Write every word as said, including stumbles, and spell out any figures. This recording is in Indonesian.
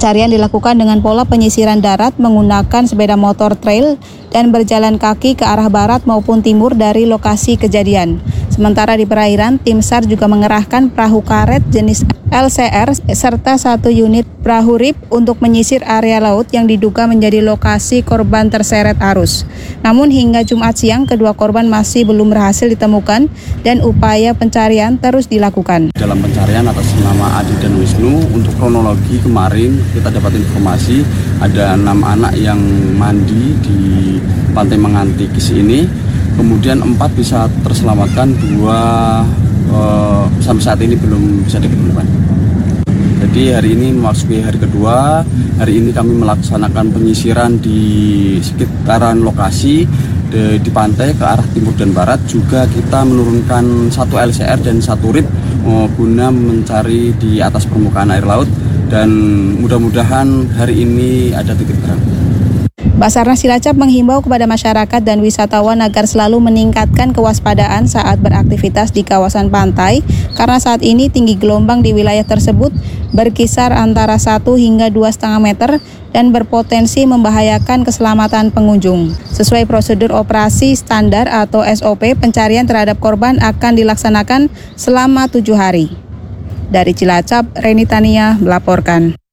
Pencarian dilakukan dengan pola penyisiran darat menggunakan sepeda motor trail dan berjalan kaki ke arah barat maupun timur dari lokasi kejadian. Sementara di perairan, tim SAR juga mengerahkan perahu karet jenis L C R serta satu unit perahu rip untuk menyisir area laut yang diduga menjadi lokasi korban terseret arus. Namun hingga Jumat siang, kedua korban masih belum berhasil ditemukan dan upaya pencarian terus dilakukan. Dalam pencarian atas nama Adi dan Wisnu, untuk kronologi kemarin kita dapat informasi ada enam anak yang mandi di Pantai Mengantikis ini. Kemudian empat bisa terselamatkan, dua eh, sampai saat ini belum bisa ditemukan. Jadi hari ini memasuki hari kedua, hari ini kami melaksanakan penyisiran di sekitaran lokasi di, di pantai ke arah timur dan barat. Juga kita menurunkan satu L C R dan satu rip eh, guna mencari di atas permukaan air laut, dan mudah-mudahan hari ini ada titik terang. Basarnas Cilacap menghimbau kepada masyarakat dan wisatawan agar selalu meningkatkan kewaspadaan saat beraktivitas di kawasan pantai karena saat ini tinggi gelombang di wilayah tersebut berkisar antara satu hingga dua koma lima meter dan berpotensi membahayakan keselamatan pengunjung. Sesuai prosedur operasi standar atau S O P, pencarian terhadap korban akan dilaksanakan selama tujuh hari. Dari Cilacap, Reni Tania melaporkan.